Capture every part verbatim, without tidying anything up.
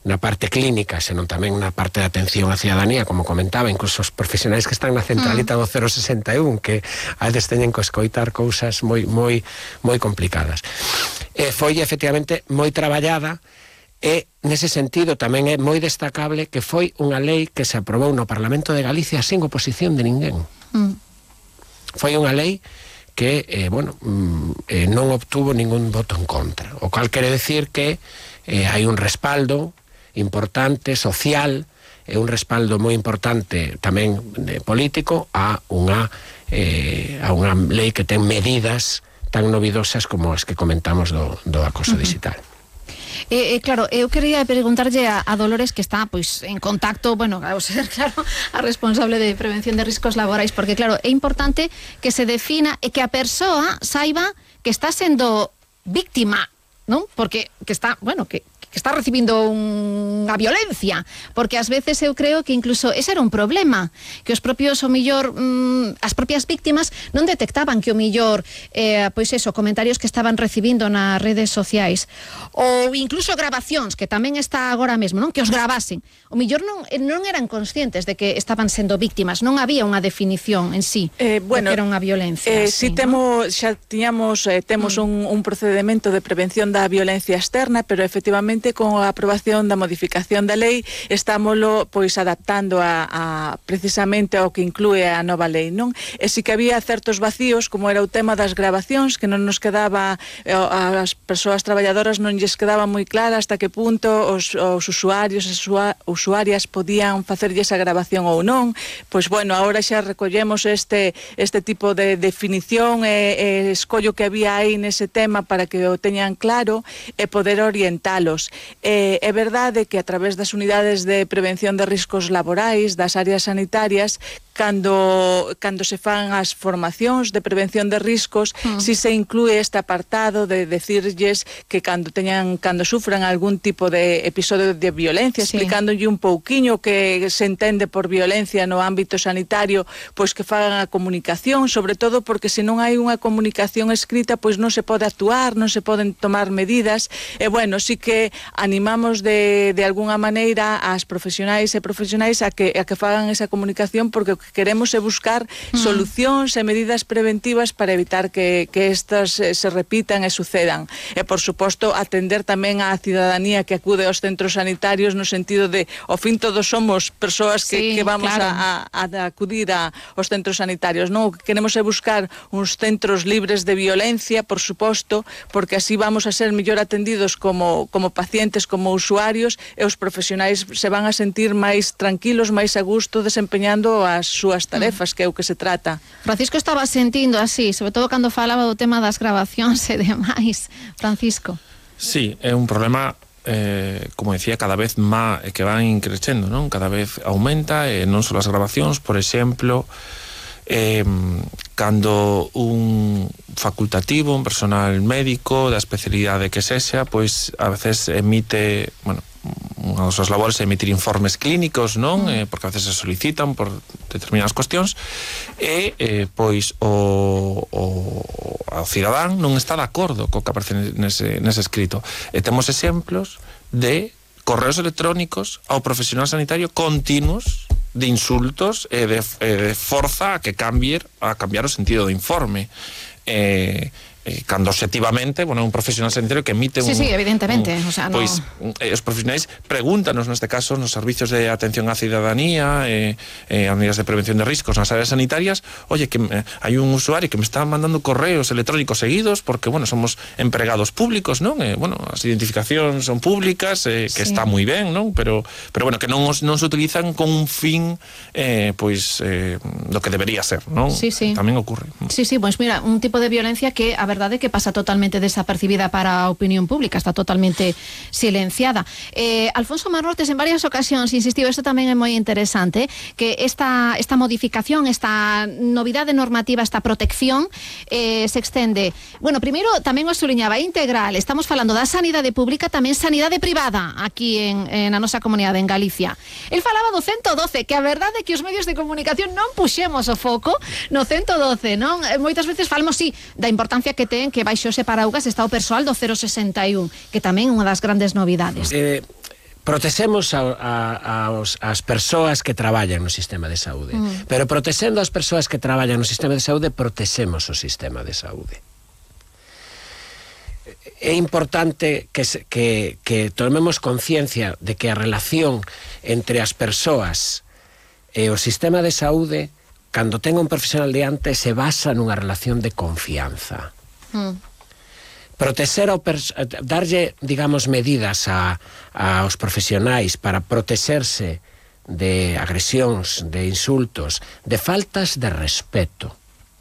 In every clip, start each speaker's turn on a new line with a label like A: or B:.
A: na parte clínica, senón tamén na parte de atención á cidadanía, como comentaba, incluso os profesionais que están na centralita do cero sesenta e un, que a veces teñen que escoitar cousas moi moi moi complicadas. E foi efectivamente moi traballada, e nese sentido tamén é moi destacable que foi unha lei que se aprobou no Parlamento de Galicia sin oposición de ninguén. Mm. Foi unha lei que, eh, bueno, eh, non obtuvo ningún voto en contra, o cual quere decir que eh, hai un respaldo importante, social, e un respaldo moi importante tamén de político a unha eh, a unha lei que ten medidas tan novidosas como as que comentamos do, do acoso uh-huh. digital.
B: Eh, eh, claro, eu quería preguntarlle a, a Dolores, que está pois en contacto, bueno, ao ser claro, a responsable de prevención de riscos laborais, porque claro, é importante que se defina e que a persoa saiba que está sendo víctima, non? Porque que está, bueno, que que está recibindo unha violencia, porque ás veces eu creo que incluso ese era un problema, que os propios, o millor, mmm, as propias víctimas non detectaban que o millor, eh, pois eso, comentarios que estaban recibindo nas redes sociais, ou incluso grabacións, que tamén está agora mesmo, non? Que os gravasen. O millor non, non eran conscientes de que estaban sendo víctimas, non había unha definición en sí,
C: eh, bueno,
B: que era unha violencia.
C: Eh,
B: así,
C: si temos, xa tiñamos, eh, temos mm. un, un procedimento de prevención da violencia externa, pero efectivamente con a aprobación da modificación da lei estámolo pois adaptando a, a precisamente ao que inclúe a nova lei, non? E si que había certos vacíos, como era o tema das grabacións, que non nos quedaba, as persoas traballadoras non lles quedaba moi clara hasta que punto os, os usuarios e usuarias podían facerlle esa grabación ou non. Pois bueno, agora xa recollemos este este tipo de definición e, e escollo que había aí nese tema para que o teñan claro e poder orientalos. Eh, é verdade que a través das unidades de prevención de riscos laborais, das áreas sanitarias, cando, cando se fan as formacións de prevención de riscos, mm. si se inclúe este apartado de decirlles que cando teñan, cando sufran algún tipo de episodio de violencia, sí. explicándolle un pouquiño que se entende por violencia no ámbito sanitario, pois que fagan a comunicación, sobre todo porque se non hai unha comunicación escrita, pois non se pode actuar, non se poden tomar medidas, e bueno, si que animamos de, de alguna maneira ás profesionais e profesionais a que, a que fagan esa comunicación, porque o que queremos é buscar mm. solucións e medidas preventivas para evitar que, que estas eh, se repitan e sucedan. E, por suposto, atender tamén á cidadanía que acude aos centros sanitarios no sentido de, ao fin, todos somos persoas que, sí, que vamos claro. a, a, a acudir a, aos centros sanitarios, non? O que queremos é buscar uns centros libres de violencia, por suposto, porque así vamos a ser mellor atendidos como, como pacientes, como usuarios, e os profesionais se van a sentir máis tranquilos, máis a gusto desempeñando as súas tarefas, mm. que é o que se trata.
B: Francisco estaba sentindo así, sobre todo cando falaba do tema das grabacións e demais. Francisco.
D: Sí, é un problema, eh, como decía, cada vez má, que van crecendo, non? Cada vez aumenta, e non só as grabacións, por exemplo, eh, cando un facultativo, un personal médico da especialidade que sexa, pois a veces emite, bueno, unha das súas labores é emitir informes clínicos, non? Eh, porque a veces se solicitan por determinadas cuestións, e eh, pois o, o, o cidadán non está de acordo co que aparece nese, nese escrito. E temos exemplos de correos electrónicos ao profesional sanitario continuos de insultos e de, e de forza a que cambie, a cambiar o sentido do informe. Eh, eh, cando objetivamente, bueno, un profesional sanitario que emite
B: sí,
D: un...
B: Sí, sí, evidentemente,
D: un,
B: o sea, no...
D: Pois, eh, os profesionais pregúntanos, neste caso, nos servicios de atención á cidadanía, eh, eh, as medidas de prevención de riscos nas áreas sanitarias, oye, que eh, hai un usuario que me está mandando correos electrónicos seguidos, porque, bueno, somos empregados públicos, non? Eh, bueno, as identificacións son públicas, eh, que sí. está moi ben, non? Pero, pero bueno, que non, os, non se utilizan con un fin, eh, pois, eh, do que debería ser, non?
B: Sí, sí.
D: Tamén ocurre.
B: Sí, sí, pois mira, un tipo de violencia que, a verdade, que pasa totalmente desapercibida para a opinión pública, está totalmente silenciada. Eh, Alfonso Manortes en varias ocasións insistiu, isto tamén é moi interesante, que esta, esta modificación, esta novidade normativa, esta protección eh, se extende, bueno, primeiro tamén o suliñaba, integral, estamos falando da sanidade pública, tamén sanidade privada aquí en, en a nosa comunidade, en Galicia. El falaba do ciento doce, que a verdade é que os medios de comunicación non puxemos o foco no ciento doce, non? Moitas veces falamos, sí, da importancia que ten que baixo ese paraugas está o persoal do cero sesenta e un, que tamén é unha das grandes novidades.
A: Eh, protexemos a, a, a, as persoas que traballan no sistema de saúde, mm. pero protexendo as persoas que traballan no sistema de saúde, protexemos o sistema de saúde. É importante que, que, que tomemos conciencia de que a relación entre as persoas e o sistema de saúde, cando ten un profesional diante, se basa nunha relación de confianza. Mm. Protexer ao darlle, digamos, medidas a, a aos profesionais para protexerse de agresións, de insultos, de faltas de respeto.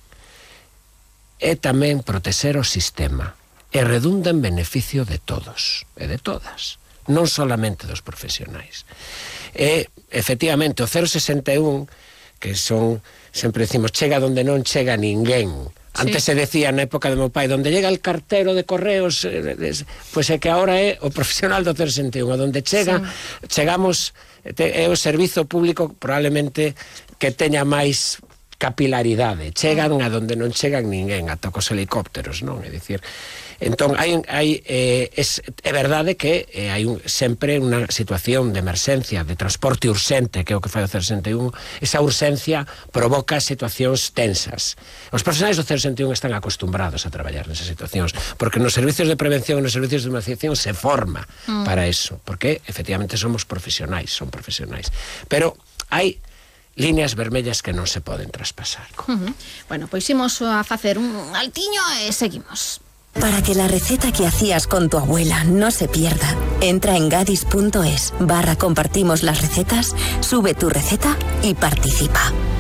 A: É tamén protexer o sistema e redunda en beneficio de todos e de todas, non solamente dos profesionais. E, efectivamente, o cero sesenta e un, que son, sempre decimos, chega donde non chega ninguén. Antes sí. se decía na época de meu pai, donde llega el cartero de correos, eh, pois é que ahora é o profesional do cero sesenta e un, onde chega, sí. chegamos, te, é o servizo público probablemente que teña máis capilaridade, chegan a donde non chegan ninguén, ata cos helicópteros, non? É dicir, entón, hai, hai, eh, es, é verdade que eh, hai un, sempre unha situación de emerxencia, de transporte urxente, que é o que fai o cero sesenta e un, esa urxencia provoca situacións tensas. Os profesionais do cero sesenta e un están acostumbrados a traballar nesas situacións, porque nos servicios de prevención e nos servicios de humanización se forma mm. para eso, porque efectivamente somos profesionais, son profesionais. Pero hai líneas vermellas que non se poden traspasar.
B: Uh-huh. Bueno, pois imos a facer un altiño e seguimos.
E: Para que la receta que hacías con tu abuela no se pierda, entra en gadis punto es barra compartimos las recetas, sube tu receta y participa.